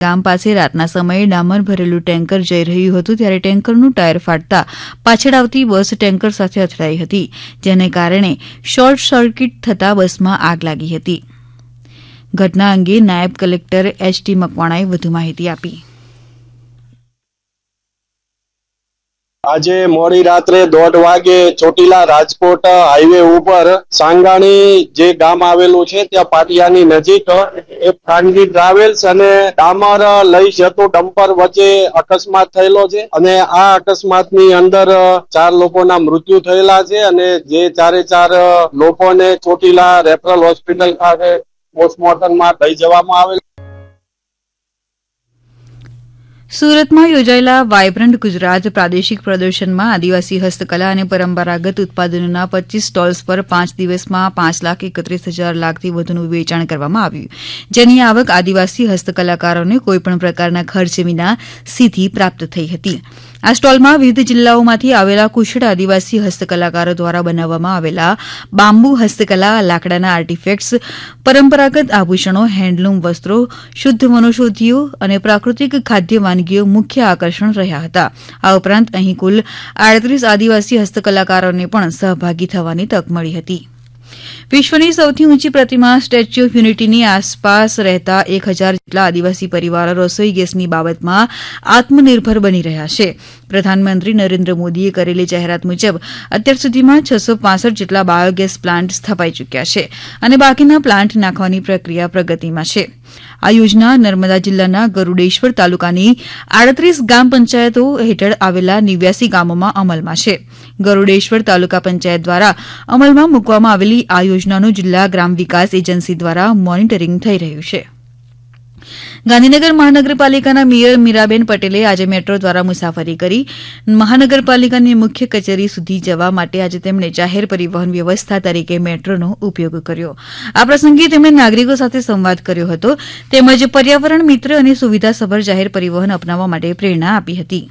ગામ પાસે રાતના સમયે ડામર ભરેલું ટેન્કર જઈ રહ્યું હતું ત્યારે ટેન્કરનું ટાયર ફાટતા પાછળ આવતી બસ ટેન્કર સાથે અથડાઈ હતી, જેને કારણે શોર્ટ સર્કિટ થતા બસમાં આગ લાગી હતી. ઘટના અંગે નાયબ કલેક્ટર એચ.ટી. મકવાણાએ વધુ માહિતી આપી. આજે મોડી રાત્રે 1:30 વાગે ચોટીલા રાજકોટ હાઈવે ઉપર સાંગાણી જે ગામ આવેલું છે ત્યાં પાટિયાની નજીક એક ખાનગી ટ્રાવેલ્સ અને ડામર લઈ જતું ડમ્પર વચ્ચે અકસ્માત થયેલો છે અને આ અકસ્માતની અંદર 4 લોકોના મૃત્યુ થયેલા છે અને જે 4 લોકોને ચોટીલા રેફરલ હોસ્પિટલ ખાતે પોસ્ટમોર્ટમમાં લઈ જવામાં આવેલ. સુરતમાં યોજાયેલા વાયબ્રન્ટ ગુજરાત પ્રાદેશિક પ્રદર્શનમાં આદિવાસી હસ્તકલા અને પરંપરાગત ઉત્પાદનોના 25 સ્ટોલ્સ પર 5 દિવસમાં 5,31,000 લાખથી વધુનું વેચાણ કરવામાં આવ્યું, જેની આવક આદિવાસી હસ્તકલાકારોને કોઈપણ પ્રકારના ખર્ચ વિના સીધી પ્રાપ્ત થઈ હતી. આ સ્ટોલમાં વિવિધ જિલ્લાઓમાંથી આવેલા કુશળ આદિવાસી હસ્તકલાકારો દ્વારા બનાવવામાં આવેલા બાંબુ હસ્તકલા, લાકડાના આર્ટિફેક્ટ્સ, પરંપરાગત આભૂષણો, હેન્ડલૂમ વસ્ત્રો, શુદ્ધ વનૌષધિઓ અને પ્રાકૃતિક ખાદ્ય વાનગીઓ મુખ્ય આકર્ષણ રહ્યા હતા. આ ઉપરાંત અહીં કુલ 38 આદિવાસી હસ્તકલાકારોને પણ સહભાગી થવાની તક મળી હતી. વિશ્વની સૌથી ઊંચી પ્રતિમા સ્ટેચ્યુ ઓફ યુનિટીની આસપાસ રહેતા 1,000 જેટલા આદિવાસી પરિવારો રસોઈ ગેસની બાબતમાં આત્મનિર્ભર બની રહ્યા છે. પ્રધાનમંત્રી નરેન્દ્ર મોદીએ કરેલી જાહેરાત મુજબ અત્યાર સુધીમાં 665 જેટલા બાયોગેસ પ્લાન્ટ સ્થપાઈ ચૂક્યા છે અને બાકીના પ્લાન્ટ નાખવાની પ્રક્રિયા પ્રગતિમાં છે. આ યોજના નર્મદા જિલ્લાના ગરૂડેશ્વર તાલુકાની 38 ગ્રામ પંચાયતો હેઠળ આવેલા 89 ગામોમાં અમલમાં છે. ગરૂડેશ્વર તાલુકા પંચાયત દ્વારા અમલમાં મૂકવામાં આવેલી આ યોજનાનું જિલ્લા ગ્રામ વિકાસ એજન્સી દ્વારા મોનિટરિંગ થઈ રહ્યું છે. ગાંધીનગર મહાનગરપાલિકાના મેયર મીરાબેન પટેલે આજે મેટ્રો દ્વારા મુસાફરી કરી મહાનગરપાલિકાની મુખ્ય કચેરી સુધી જવા માટે આજે તેમણે જાહેર પરિવહન વ્યવસ્થા તરીકે મેટ્રોનો ઉપયોગ કર્યો. આ પ્રસંગે તેમણે નાગરિકો સાથે સંવાદ કર્યો હતો તેમજ પર્યાવરણ મિત્ર અને સુવિધાસભર જાહેર પરિવહન અપનાવવા માટે પ્રેરણા આપી હતી.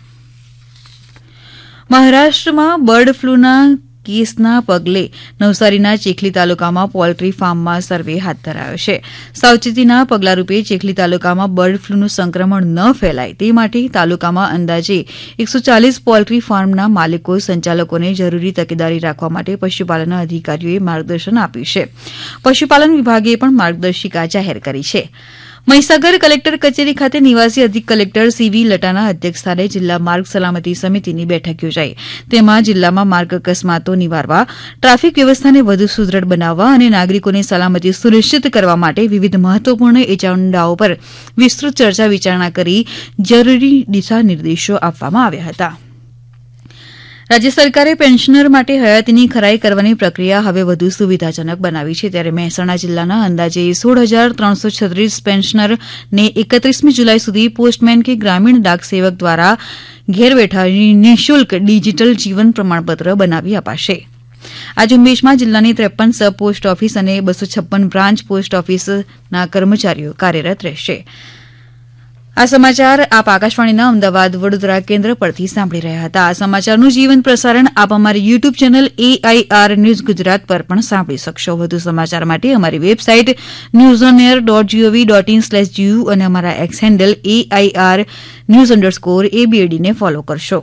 મહારાષ્ટ્રમાં બર્ડ ફ્લૂના કેસના પગલે નવસારીના ચીખલી તાલુકામાં પોલ્ટ્રી ફાર્મમાં સર્વે હાથ ધરાયો છે. સાવચેતીના પગલારૂપે ચીખલી તાલુકામાં બર્ડ ફ્લૂનું સંક્રમણ ન ફેલાય તે માટે તાલુકામાં અંદાજે 140 પોલ્ટ્રી ફાર્મના માલિકો સંચાલકોને જરૂરી તકેદારી રાખવા માટે પશુપાલન અધિકારીઓએ માર્ગદર્શન આપ્યું છે. પશુપાલન વિભાગે પણ માર્ગદર્શિકા જાહેર કરી છે. મહીસાગર કલેક્ટર કચેરી ખાતે નિવાસી અધિક કલેક્ટર સીવી લટાના અધ્યક્ષસ્થાને જિલ્લા માર્ગ સલામતી સમિતિની બેઠક યોજાઈ. તેમાં જિલ્લામાં માર્ગ અકસ્માતો નિવારવા, ટ્રાફિક વ્યવસ્થાને વધુ સુદ્રઢ બનાવવા અને નાગરિકોની સલામતી સુનિશ્ચિત કરવા માટે વિવિધ મહત્વપૂર્ણ એજન્ડાઓ પર વિસ્તૃત ચર્ચા વિચારણા કરી જરૂરી દિશા નિર્દેશો આપવામાં આવ્યા હતા. રાજ્ય સરકારે પેન્શનર માટે હયાતીની ખરાઈ કરવાની પ્રક્રિયા હવે વધુ સુવિધાજનક બનાવી છે. ત્યારે મહેસાણા જિલ્લાના અંદાજે 16,336 પેન્શનરને 31મી જુલાઈ સુધી પોસ્ટમેન કે ગ્રામીણ ડાક સેવક દ્વારા ઘેર બેઠા નિઃશુલ્ક ડિજીટલ જીવન પ્રમાણપત્ર બનાવી અપાશે. આ ઝુંબેશમાં જિલ્લાની 53 સબ પોસ્ટ ઓફિસ અને 256 બ્રાન્ચ પોસ્ટ ઓફિસના કર્મચારીઓ કાર્યરત રહેશે. આ સમાચાર આપ આકાશવાણીના અમદાવાદ વડોદરા કેન્દ્ર પરથી સાંભળી રહ્યા હતા. આ સમાચારનું જીવંત પ્રસારણ આપ અમારી YouTube channel AIR news Gujarat પર પણ સાંભળી શકશો. વધુ સમાચાર માટે અમારી વેબસાઇટ newsonair.gov.in/du અને અમારા એક્સ હેન્ડલ AIR news_ABAD ને ફોલો કરશો.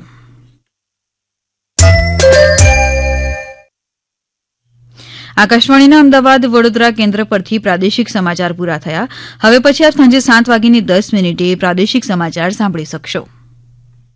આકાશવાણીના અમદાવાદ વડોદરા કેન્દ્ર પરથી પ્રાદેશિક સમાચાર પૂરા થયા. હવે પછી આપ સાંજે 7:10 પ્રાદેશિક સમાચાર સાંભળી શકશો.